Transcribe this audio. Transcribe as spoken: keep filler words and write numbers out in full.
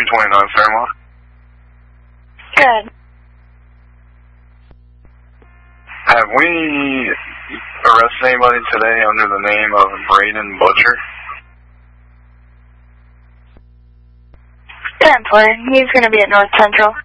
two twenty-nine Fairmont. Good. Have we arrested anybody today under the name of Braden Butcher? ten four. He's going to be at North Central.